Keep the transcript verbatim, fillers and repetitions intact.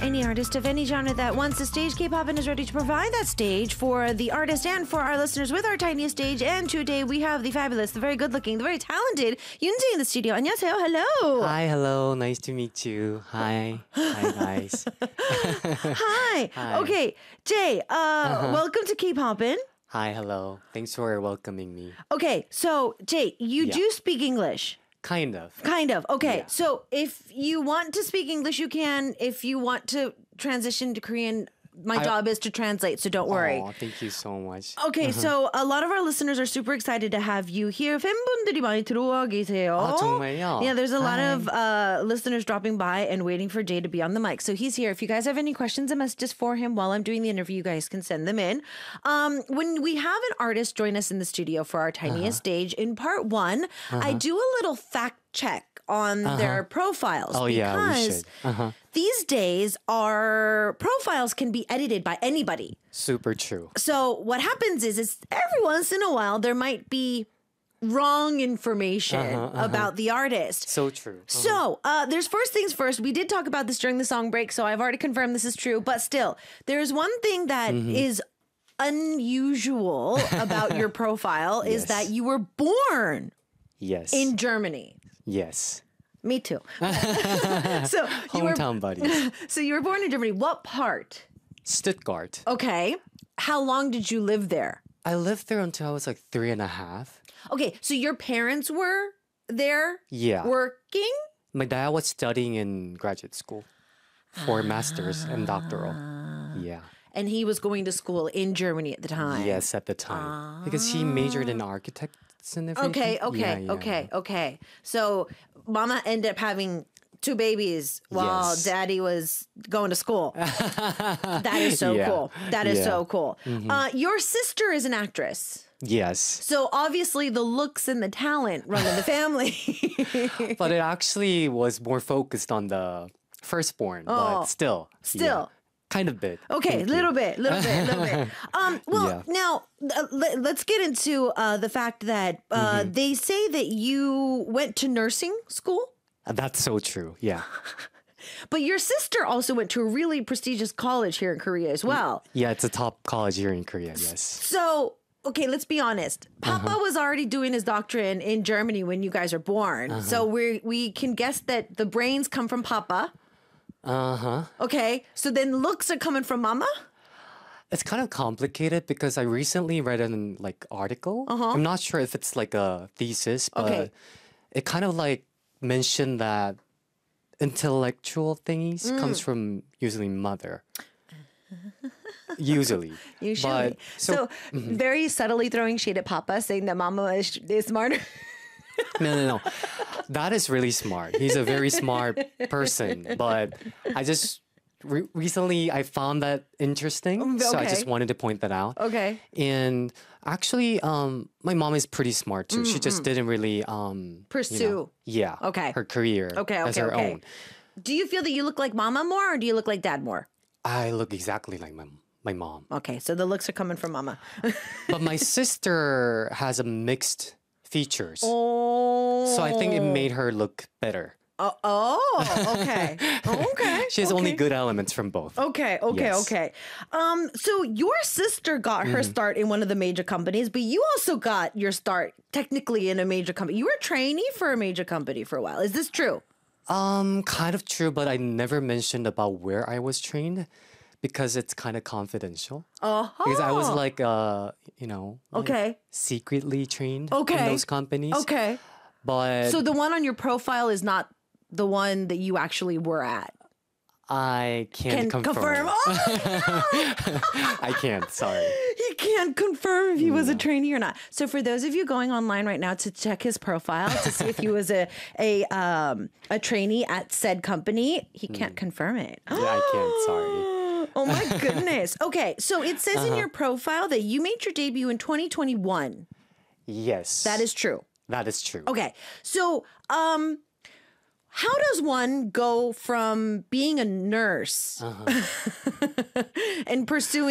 any artist of any genre that wants a stage, K-Poppin is ready to provide that stage for the artist and for our listeners with our tiniest stage. And today we have the fabulous, the very good-looking, the very talented Yoonjae in the studio. 안녕하세요. Hello. Hi, hello. Nice to meet you. Hi. Hi, guys. Hi. Hi. Okay, Jay, uh, uh-huh. welcome to K-Poppin. Hi, hello. Thanks for welcoming me. Okay, so Jay, you Yeah. do speak English. Kind of. Kind of. Okay. Yeah. So if you want to speak English, you can. If you want to transition to Korean, my I- job is to translate, so don't worry. Aw, thank you so much. Okay, so a lot of our listeners are super excited to have you here. 팬분들이 많이 들어와 계세요. 아, 정말요? Yeah, there's a lot Hi. of uh, listeners dropping by and waiting for Jay to be on the mic. So he's here. If you guys have any questions and messages for him while I'm doing the interview, you guys can send them in. Um, when we have an artist join us in the studio for our tiniest Uh-huh. stage, in part one, I do a little fact check on their profiles. Oh, because yeah, we should. Uh-huh. these days, our profiles can be edited by anybody. Super true. So what happens is, is every once in a while there might be wrong information Uh-huh, uh-huh. about the artist. So true. Uh-huh. So uh, there's first things first. We did talk about this during the song break, so I've already confirmed this is true. But still, there's one thing that Mm-hmm. is unusual about your profile is Yes. that you were born Yes. in Germany. Yes. Me too. so you were Hometown buddies. so you were born in Germany. What part? Stuttgart. Okay. How long did you live there? I lived there until I was like three and a half. Okay, so your parents were there Yeah. working? My dad was studying in graduate school for master's and doctoral. Yeah. And he was going to school in Germany at the time. Yes, at the time. Because he majored in architects and everything. Okay, okay, Yeah, yeah, okay, okay. So mama ended up having two babies while Yes. daddy was going to school. That is so Yeah. cool. That is Yeah. so cool. Uh, your sister is an actress. Yes. So obviously the looks and the talent run in the family. But it actually was more focused on the firstborn, Oh, but still. still. yeah, kind of bit. Okay, Thank little you. bit, little bit, little bit. Um, well, Yeah. now uh, let, let's get into uh, the fact that uh, Mm-hmm. they say that you went to nursing school, Uh, That's so true. Yeah. but your sister also went to a really prestigious college here in Korea as well. Yeah, it's a top college here in Korea, yes. So, okay, let's be honest. Papa Uh-huh. was already doing his doctorate in, in Germany when you guys are born. Uh-huh. So we we can guess that the brains come from Papa. Uh-huh. Okay, so then looks are coming from Mama. It's kind of complicated because I recently read an like article. I'm not sure if it's like a thesis, but Uh-huh. Okay. it kind of like mentioned that intellectual thingies Mm. comes from usually mother. Usually. Usually. But, So, so, mm-hmm. very subtly throwing shade at Papa, saying that Mama is, is smarter. no, no, no. That is really smart. He's a very smart person. But I just re- recently I found that interesting, so I okay. just wanted to point that out. Okay. And actually, um, my mom is pretty smart too. She just didn't really um you Pursue. know, yeah. Okay. Her career Okay, as okay, her okay. own. Do you feel that you look like Mama more, or do you look like Dad more? I look exactly like my my mom. Okay, so the looks are coming from Mama. But my sister has a mixed features. Oh. So I think it made her look better. Oh, oh okay. Okay. She has okay. only good elements from both. Okay, okay, Yes. okay. Um, so your sister got her start in one of the major companies, but you also got your start technically in a major company. You were a trainee for a major company for a while. Is this true? Um, kind of true, but I never mentioned about where I was trained because it's kind of confidential. Uh-huh. Because I was like, uh, you know, like Okay. secretly trained Okay. in those companies. Okay. But So the one on your profile is not the one that you actually were at. I can't Can confirm. confirm. Oh, I can't. Sorry. he can't confirm if he was a trainee or not. So for those of you going online right now to check his profile to see if he was a a um a trainee at said company, he can't confirm it. Yeah, I can't. Sorry. Oh my goodness. Okay, so it says in your profile that you made your debut in twenty twenty-one. Yes. That is true. That is true. Okay. So, um how does one go from being a nurse and pursuing